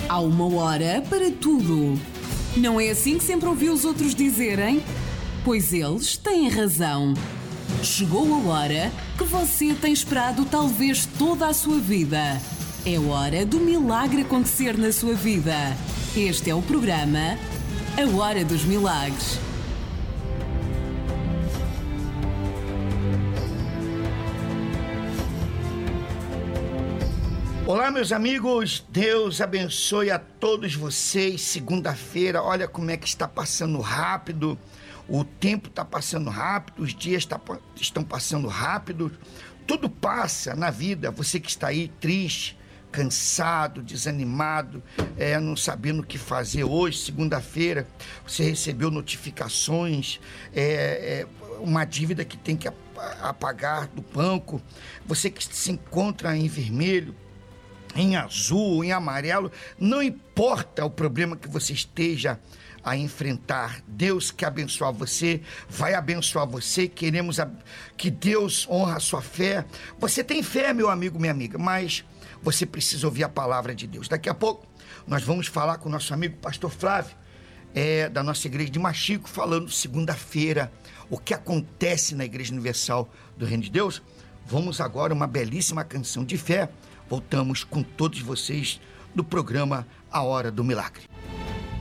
Há uma hora para tudo. Não é assim que sempre ouvi os outros dizerem? Pois eles têm razão. Chegou a hora que você tem esperado talvez toda a sua vida. É hora do milagre acontecer na sua vida. Este é o programa A Hora dos Milagres. Olá, meus amigos, Deus abençoe a todos vocês. Segunda-feira, olha como é que está passando rápido, o tempo está passando rápido, os dias estão passando rápido, tudo passa na vida. Você que está aí triste, cansado, desanimado, não sabendo o que fazer hoje, segunda-feira, você recebeu notificações, uma dívida que tem que apagar do banco, você que se encontra em vermelho, em azul, em amarelo, não importa o problema que você esteja a enfrentar, Deus quer abençoar você, vai abençoar você. Queremos que Deus honre a sua fé. Você tem fé, meu amigo, minha amiga, mas você precisa ouvir a palavra de Deus. Daqui a pouco nós vamos falar com o nosso amigo pastor Flávio, da nossa igreja de Machico, falando segunda-feira o que acontece na Igreja Universal do Reino de Deus. Vamos agora uma belíssima canção de fé. Voltamos com todos vocês no programa A Hora do Milagre.